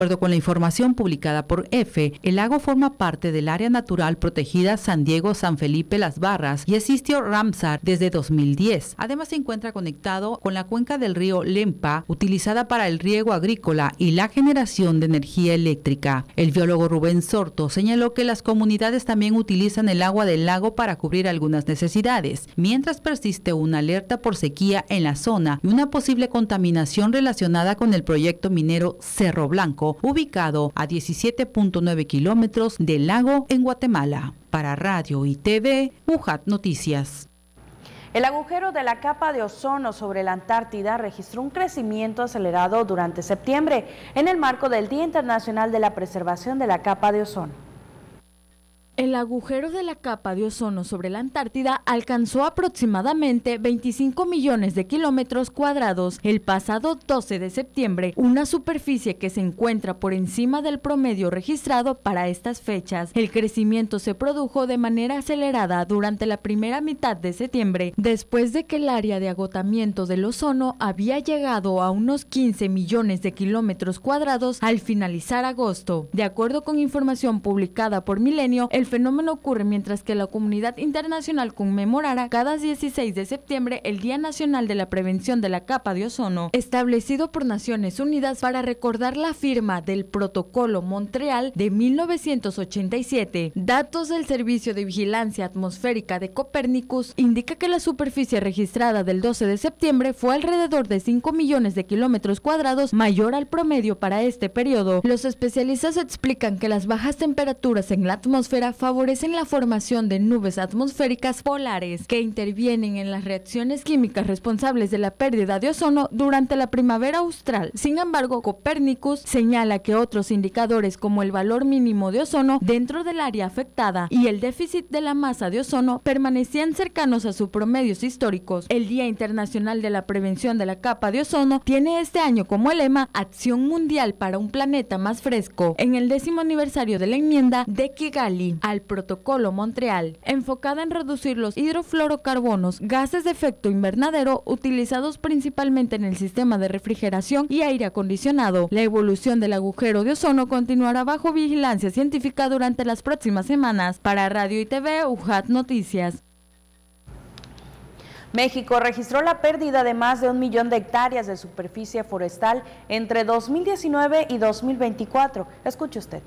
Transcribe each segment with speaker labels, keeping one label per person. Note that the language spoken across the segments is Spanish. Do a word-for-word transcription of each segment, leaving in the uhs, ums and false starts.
Speaker 1: De acuerdo con la información publicada por EFE, el lago forma parte del área natural protegida San Diego-San Felipe-Las Barras y el sitio Ramsar desde dos mil diez. Además, se encuentra conectado con la cuenca del río Lempa, utilizada para el riego agrícola y la generación de energía eléctrica. El biólogo Rubén Sorto señaló que las comunidades también utilizan el agua del lago para cubrir algunas necesidades, mientras persiste una alerta por sequía en la zona y una posible contaminación relacionada con el proyecto minero Cerro Blanco, ubicado a diecisiete punto nueve kilómetros del lago en Guatemala. Para Radio y T V, UJAT Noticias.
Speaker 2: El agujero de la capa de ozono sobre la Antártida registró un crecimiento acelerado durante septiembre en el marco del Día Internacional de la Preservación de la Capa de Ozono.
Speaker 3: El agujero de la capa de ozono sobre la Antártida alcanzó aproximadamente veinticinco millones de kilómetros cuadrados el pasado doce de septiembre, una superficie que se encuentra por encima del promedio registrado para estas fechas. El crecimiento se produjo de manera acelerada durante la primera mitad de septiembre, después de que el área de agotamiento del ozono había llegado a unos quince millones de kilómetros cuadrados al finalizar agosto. De acuerdo con información publicada por Milenio, el fenómeno ocurre mientras que la comunidad internacional conmemorara cada dieciséis de septiembre el Día Nacional de la Prevención de la Capa de Ozono, establecido por Naciones Unidas para recordar la firma del Protocolo Montreal de mil novecientos ochenta y siete. Datos del Servicio de Vigilancia Atmosférica de Copérnicus indica que la superficie registrada del doce de septiembre fue alrededor de cinco millones de kilómetros cuadrados, mayor al promedio para este periodo. Los especialistas explican que las bajas temperaturas en la atmósfera favorecen la formación de nubes atmosféricas polares que intervienen en las reacciones químicas responsables de la pérdida de ozono durante la primavera austral. Sin embargo, Copérnicus señala que otros indicadores como el valor mínimo de ozono dentro del área afectada y el déficit de la masa de ozono permanecían cercanos a sus promedios históricos. El Día Internacional de la Prevención de la Capa de Ozono tiene este año como lema Acción Mundial para un Planeta Más Fresco, en el décimo aniversario de la enmienda de Kigali al Protocolo Montreal, enfocada en reducir los hidrofluorocarbonos, gases de efecto invernadero utilizados principalmente en el sistema de refrigeración y aire acondicionado. La evolución del agujero de ozono continuará bajo vigilancia científica durante las próximas semanas. Para Radio y T V, UJAT Noticias.
Speaker 2: México registró la pérdida de más de un millón de hectáreas de superficie forestal entre dos mil diecinueve y dos mil veinticuatro. Escuche usted.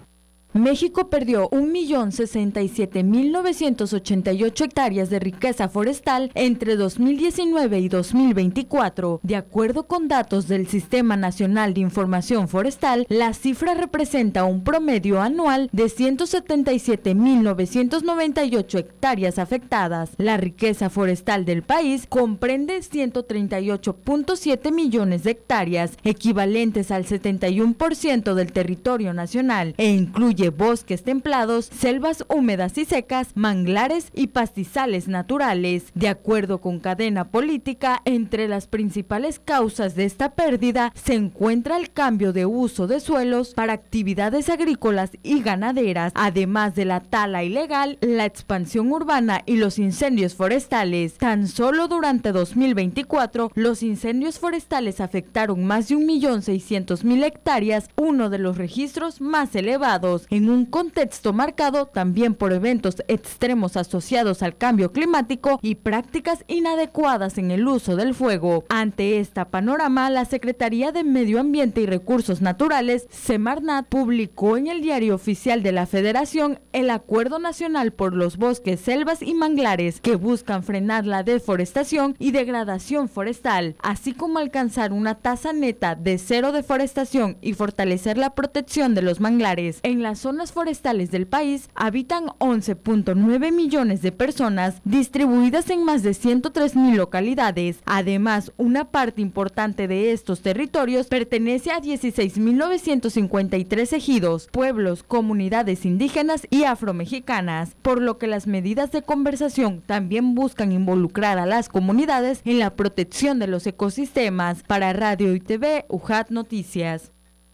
Speaker 3: México perdió un millón sesenta y siete mil novecientos ochenta y ocho hectáreas de riqueza forestal entre dos mil diecinueve y dos mil veinticuatro. De acuerdo con datos del Sistema Nacional de Información Forestal, la cifra representa un promedio anual de ciento setenta y siete mil novecientos noventa y ocho hectáreas afectadas. La riqueza forestal del país comprende ciento treinta y ocho punto siete millones de hectáreas, equivalentes al setenta y uno por ciento del territorio nacional, e incluye bosques templados, selvas húmedas y secas, manglares y pastizales naturales. De acuerdo con Cadena Política, entre las principales causas de esta pérdida se encuentra el cambio de uso de suelos para actividades agrícolas y ganaderas, además de la tala ilegal, la expansión urbana y los incendios forestales. Tan solo durante dos mil veinticuatro, los incendios forestales afectaron más de un millón seiscientos mil hectáreas, uno de los registros más elevados, en un contexto marcado también por eventos extremos asociados al cambio climático y prácticas inadecuadas en el uso del fuego. Ante esta panorama, la Secretaría de Medio Ambiente y Recursos Naturales, Semarnat, publicó en el Diario Oficial de la Federación el Acuerdo Nacional por los Bosques, Selvas y Manglares, que buscan frenar la deforestación y degradación forestal, así como alcanzar una tasa neta de cero deforestación y fortalecer la protección de los manglares. En las zonas forestales del país habitan once punto nueve millones de personas distribuidas en más de ciento tres mil localidades. Además, una parte importante de estos territorios pertenece a dieciséis mil novecientos cincuenta y tres ejidos, pueblos, comunidades indígenas y afromexicanas, por lo que las medidas de conservación también buscan involucrar a las comunidades en la protección de los ecosistemas. Para Radio y T V, UJAT Noticias.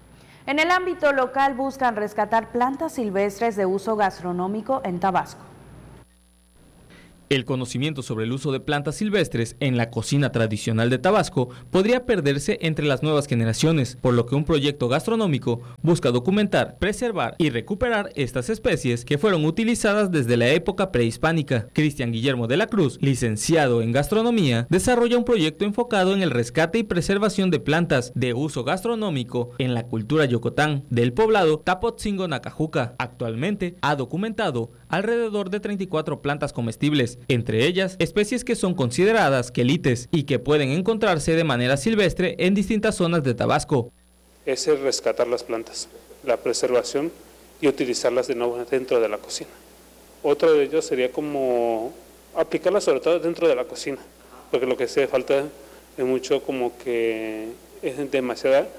Speaker 2: En el ámbito local buscan rescatar plantas silvestres de uso gastronómico en Tabasco.
Speaker 4: El conocimiento sobre el uso de plantas silvestres en la cocina tradicional de Tabasco podría perderse entre las nuevas generaciones, por lo que un proyecto gastronómico busca documentar, preservar y recuperar estas especies que fueron utilizadas desde la época prehispánica. Cristian Guillermo de la Cruz, licenciado en gastronomía, desarrolla un proyecto enfocado en el rescate y preservación de plantas de uso gastronómico en la cultura yocotán del poblado Tapotzingo-Nacajuca. Actualmente ha documentado alrededor de treinta y cuatro plantas comestibles, entre ellas especies que son consideradas quelites y que pueden encontrarse de manera silvestre en distintas zonas de Tabasco.
Speaker 5: Es el rescatar las plantas, la preservación y utilizarlas de nuevo dentro de la cocina. Otro de ellos sería como aplicarlas sobre todo dentro de la cocina, porque lo que hace falta es mucho como que es demasiada,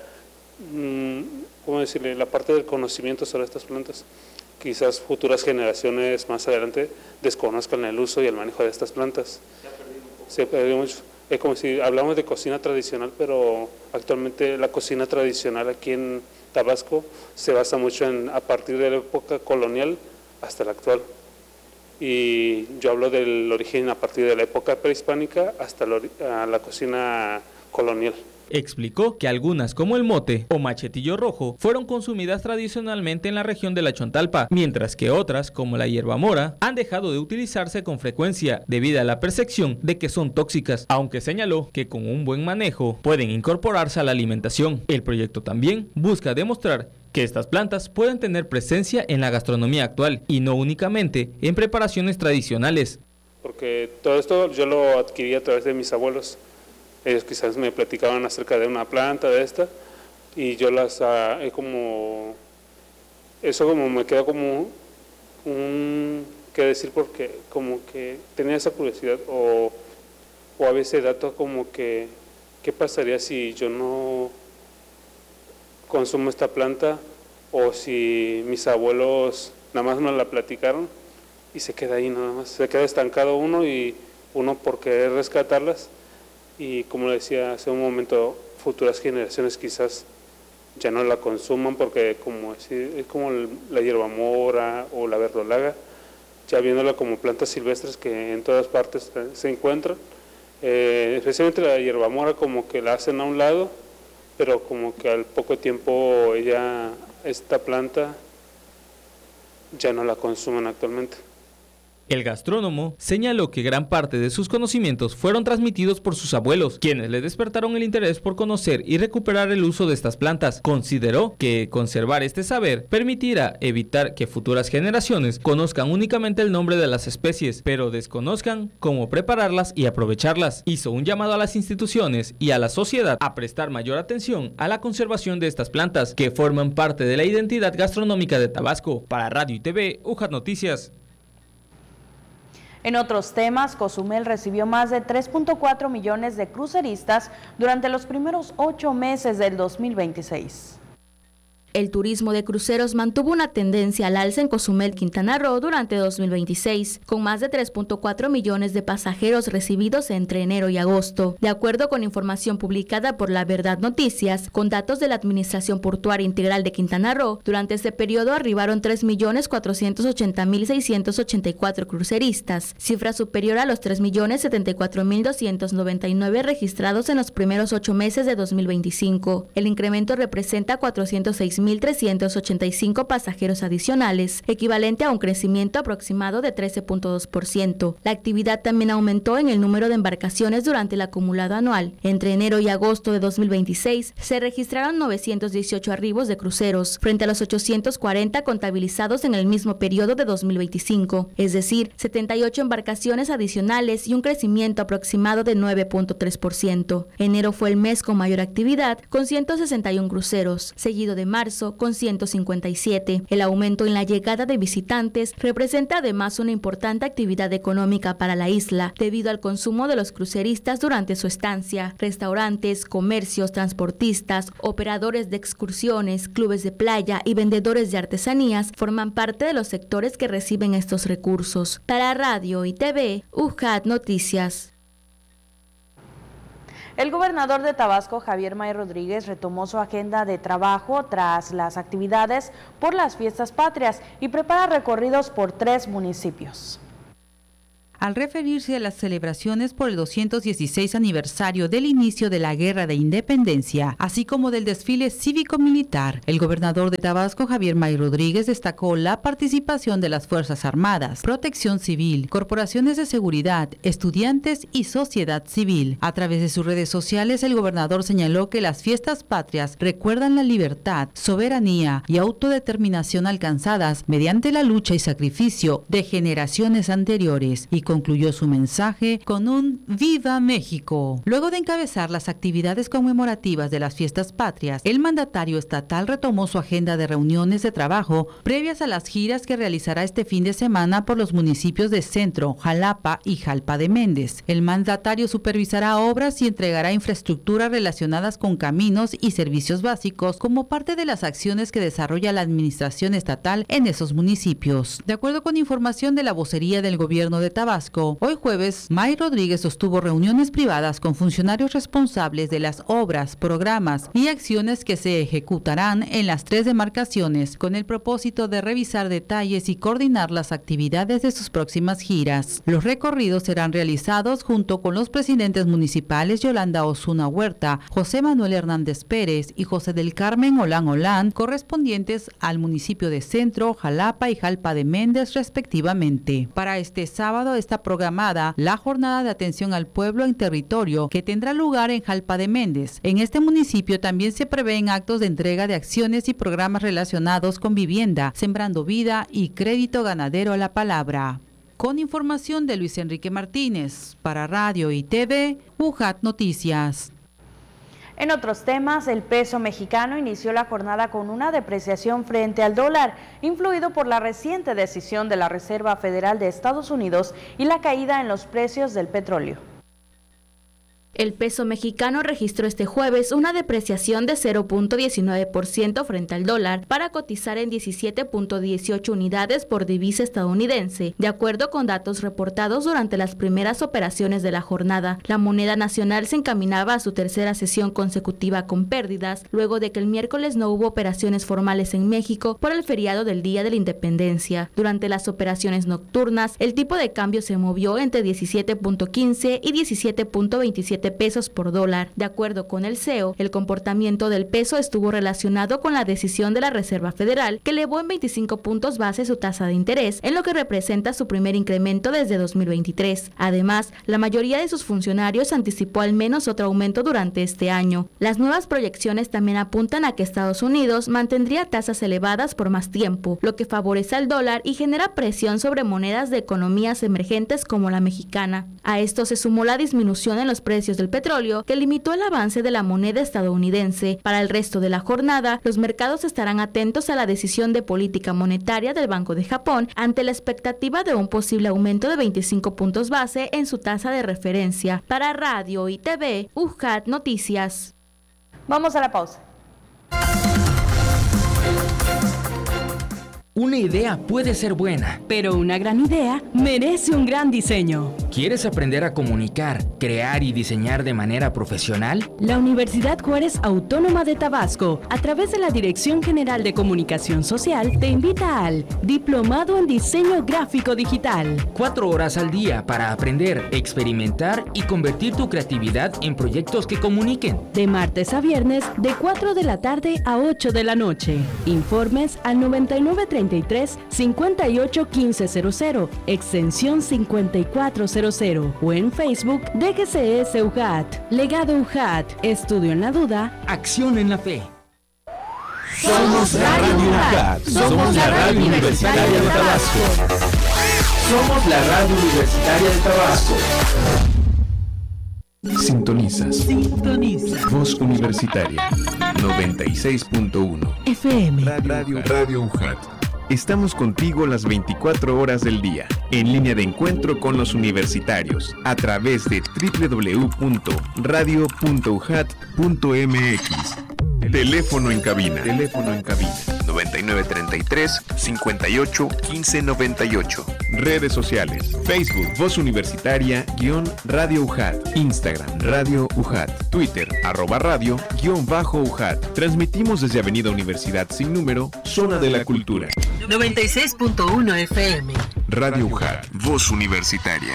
Speaker 5: ¿cómo decirle?, la parte del conocimiento sobre estas plantas. Quizás futuras generaciones más adelante desconozcan el uso y el manejo de estas plantas. Se perdió mucho. Es como si hablamos de cocina tradicional, pero actualmente la cocina tradicional aquí en Tabasco se basa mucho en a partir de la época colonial hasta la actual. Y yo hablo del origen a partir de la época prehispánica hasta la, la cocina colonial.
Speaker 4: Explicó que algunas, como el mote o machetillo rojo, fueron consumidas tradicionalmente en la región de la Chontalpa, mientras que otras, como la hierba mora, han dejado de utilizarse con frecuencia debido a la percepción de que son tóxicas, aunque señaló que con un buen manejo pueden incorporarse a la alimentación. El proyecto también busca demostrar que estas plantas pueden tener presencia en la gastronomía actual y no únicamente en preparaciones tradicionales.
Speaker 5: Porque todo esto yo lo adquirí a través de mis abuelos. Ellos quizás me platicaban acerca de una planta de esta y yo las uh, he como, eso como me queda como un, qué decir, porque como que tenía esa curiosidad o, o a veces dato como que, ¿qué pasaría si yo no consumo esta planta o si mis abuelos nada más me la platicaron y se queda ahí nada más, se queda estancado uno y uno por querer rescatarlas? Y como le decía hace un momento, futuras generaciones quizás ya no la consuman porque como es, es como la hierba mora o la verdolaga, ya viéndola como plantas silvestres que en todas partes se encuentran, eh, especialmente la hierba mora como que la hacen a un lado, pero como que al poco tiempo ella, esta planta ya no la consumen actualmente.
Speaker 4: El gastrónomo señaló que gran parte de sus conocimientos fueron transmitidos por sus abuelos, quienes le despertaron el interés por conocer y recuperar el uso de estas plantas. Consideró que conservar este saber permitirá evitar que futuras generaciones conozcan únicamente el nombre de las especies, pero desconozcan cómo prepararlas y aprovecharlas. Hizo un llamado a las instituciones y a la sociedad a prestar mayor atención a la conservación de estas plantas, que forman parte de la identidad gastronómica de Tabasco. Para Radio y T V, U J A T Noticias.
Speaker 2: En otros temas, Cozumel recibió más de tres punto cuatro millones de cruceristas durante los primeros ocho meses del dos mil veintiséis.
Speaker 6: El turismo de cruceros mantuvo una tendencia al alza en Cozumel, Quintana Roo durante dos mil veintiséis, con más de tres punto cuatro millones de pasajeros recibidos entre enero y agosto. De acuerdo con información publicada por La Verdad Noticias, con datos de la Administración Portuaria Integral de Quintana Roo, durante este periodo arribaron tres millones cuatrocientos ochenta mil seiscientos ochenta y cuatro cruceristas, cifra superior a los tres millones setenta y cuatro mil doscientos noventa y nueve registrados en los primeros ocho meses de dos mil veinticinco. El incremento representa cuatrocientos seis mil trescientos ochenta y cinco pasajeros adicionales, equivalente a un crecimiento aproximado de trece punto dos por ciento. La actividad también aumentó en el número de embarcaciones durante el acumulado anual. Entre enero y agosto de dos mil veintiséis se registraron novecientos dieciocho arribos de cruceros, frente a los ochocientos cuarenta contabilizados en el mismo periodo de dos mil veinticinco, es decir, setenta y ocho embarcaciones adicionales y un crecimiento aproximado de nueve punto tres por ciento. Enero fue el mes con mayor actividad, con ciento sesenta y uno cruceros, seguido de marzo con ciento cincuenta y siete. El aumento en la llegada de visitantes representa además una importante actividad económica para la isla, debido al consumo de los cruceristas durante su estancia. Restaurantes, comercios, transportistas, operadores de excursiones, clubes de playa y vendedores de artesanías forman parte de los sectores que reciben estos recursos. Para Radio y T V, U J A T Noticias.
Speaker 2: El gobernador de Tabasco, Javier May Rodríguez, retomó su agenda de trabajo tras las actividades por las fiestas patrias y prepara recorridos por tres municipios.
Speaker 1: al referirse a las celebraciones por el doscientos dieciséis aniversario del inicio de la Guerra de Independencia, así como del desfile cívico-militar. El gobernador de Tabasco, Javier May Rodríguez, destacó la participación de las Fuerzas Armadas, Protección Civil, corporaciones de seguridad, estudiantes y sociedad civil. A través de sus redes sociales, el gobernador señaló que las fiestas patrias recuerdan la libertad, soberanía y autodeterminación alcanzadas mediante la lucha y sacrificio de generaciones anteriores, y concluyó su mensaje con un ¡Viva México! Luego de encabezar las actividades conmemorativas de las fiestas patrias, el mandatario estatal retomó su agenda de reuniones de trabajo previas a las giras que realizará este fin de semana por los municipios de Centro, Jalapa y Jalpa de Méndez. El mandatario supervisará obras y entregará infraestructura relacionadas con caminos y servicios básicos como parte de las acciones que desarrolla la administración estatal en esos municipios. De acuerdo con información de la vocería del gobierno de Tabasco, hoy jueves, May Rodríguez sostuvo reuniones privadas con funcionarios responsables de las obras, programas y acciones que se ejecutarán en las tres demarcaciones con el propósito de revisar detalles y coordinar las actividades de sus próximas giras. Los recorridos serán realizados junto con los presidentes municipales Yolanda Osuna Huerta, José Manuel Hernández Pérez y José del Carmen Olán Olán, correspondientes al municipio de Centro, Jalapa y Jalpa de Méndez, respectivamente. Para este sábado está programada la jornada de atención al pueblo en territorio que tendrá lugar en Jalpa de Méndez. En este municipio también se prevén actos de entrega de acciones y programas relacionados con vivienda, Sembrando Vida y Crédito Ganadero a la Palabra. Con información de Luis Enrique Martínez, para Radio y T V, U J A T Noticias.
Speaker 2: En otros temas, el peso mexicano inició la jornada con una depreciación frente al dólar, influido por la reciente decisión de la Reserva Federal de Estados Unidos y la caída en los precios del petróleo.
Speaker 6: El peso mexicano registró este jueves una depreciación de cero punto diecinueve por ciento frente al dólar para cotizar en diecisiete punto dieciocho unidades por divisa estadounidense. De acuerdo con datos reportados durante las primeras operaciones de la jornada, la moneda nacional se encaminaba a su tercera sesión consecutiva con pérdidas, luego de que el miércoles no hubo operaciones formales en México por el feriado del Día de la Independencia. Durante las operaciones nocturnas, el tipo de cambio se movió entre diecisiete punto quince y diecisiete punto veintisiete pesos por dólar. De acuerdo con el C E O, el comportamiento del peso estuvo relacionado con la decisión de la Reserva Federal, que elevó en veinticinco puntos base su tasa de interés, en lo que representa su primer incremento desde dos mil veintitrés. Además, la mayoría de sus funcionarios anticipó al menos otro aumento durante este año. Las nuevas proyecciones también apuntan a que Estados Unidos mantendría tasas elevadas por más tiempo, lo que favorece al dólar y genera presión sobre monedas de economías emergentes como la mexicana. A esto se sumó la disminución en los precios del petróleo, que limitó el avance de la moneda estadounidense. Para el resto de la jornada, los mercados estarán atentos a la decisión de política monetaria del Banco de Japón ante la expectativa de un posible aumento de veinticinco puntos base en su tasa de referencia. Para Radio y T V, U J A T Noticias.
Speaker 2: Vamos a la pausa.
Speaker 7: Una idea puede ser buena,
Speaker 8: pero una gran idea merece un gran diseño.
Speaker 7: ¿Quieres aprender a comunicar, crear y diseñar de manera profesional?
Speaker 8: La Universidad Juárez Autónoma de Tabasco, a través de la Dirección General de Comunicación Social, te invita al Diplomado en Diseño Gráfico Digital.
Speaker 7: Cuatro horas al día para aprender, experimentar y convertir tu creatividad en proyectos que comuniquen.
Speaker 8: De martes a viernes, de cuatro de la tarde a ocho de la noche. Informes al noventa y nueve treinta y tres, cincuenta y ocho, quince cero cero, extensión cincuenta y cuatro cero cero o en Facebook D G C S U J A T. Legado U J A T, estudio en la duda,
Speaker 7: acción en la fe.
Speaker 9: Somos Radio U J A T, somos la radio universitaria de Tabasco. Somos la radio universitaria de Tabasco. Sintonizas. Sintoniza. Voz Universitaria noventa y seis punto uno
Speaker 8: F M.
Speaker 9: Radio, Radio U J A T. Estamos contigo las veinticuatro horas del día, en línea de encuentro con los universitarios, a través de doble u doble u doble u punto radio punto u j a t punto m x. Teléfono en cabina. Teléfono en cabina. noventa y nueve treinta y tres, cincuenta y ocho, quince noventa y ocho. Redes sociales: Facebook Voz Universitaria guión Radio U J A T, Instagram Radio U J A T, Twitter arroba radio guión bajo U J A T. Transmitimos desde Avenida Universidad sin número, Zona de la Cultura.
Speaker 10: noventa y seis punto uno F M.
Speaker 9: Radio U J A T, Voz Universitaria.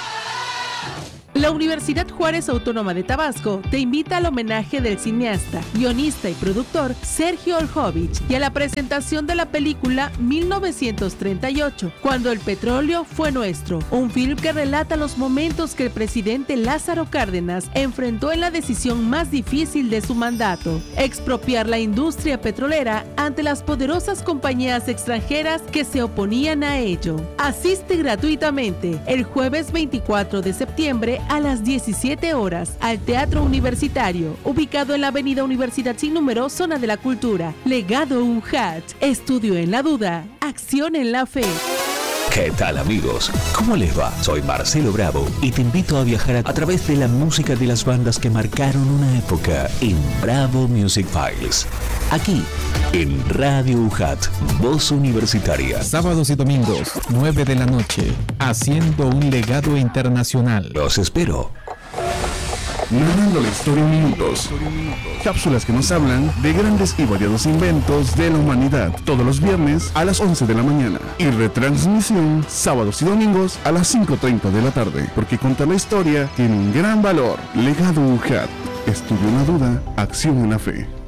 Speaker 11: La Universidad Juárez Autónoma de Tabasco te invita al homenaje del cineasta, guionista y productor Sergio Oljovich y a la presentación de la película mil novecientos treinta y ocho, Cuando el petróleo fue nuestro, un film que relata los momentos que el presidente Lázaro Cárdenas enfrentó en la decisión más difícil de su mandato: expropiar la industria petrolera ante las poderosas compañías extranjeras que se oponían a ello. Asiste gratuitamente el jueves veinticuatro de septiembre a las diecisiete horas al Teatro Universitario, ubicado en la Avenida Universidad sin número, Zona de la Cultura. Legado U J A T, estudio en la duda, acción en la fe.
Speaker 12: ¿Qué tal, amigos? ¿Cómo les va? Soy Marcelo Bravo y te invito a viajar a través de la música de las bandas que marcaron una época en Bravo Music Files. Aquí, en Radio U J A T, Voz Universitaria.
Speaker 13: Sábados y domingos, nueve de la noche, haciendo un legado internacional.
Speaker 12: Los espero.
Speaker 14: Narrando la historia en minutos. Cápsulas que nos hablan de grandes y variados inventos de la humanidad. Todos los viernes a las once de la mañana. Y retransmisión sábados y domingos a las cinco treinta de la tarde. Porque contar la historia tiene un gran valor. Legado U J A T. Estudio en la duda, acción en la fe.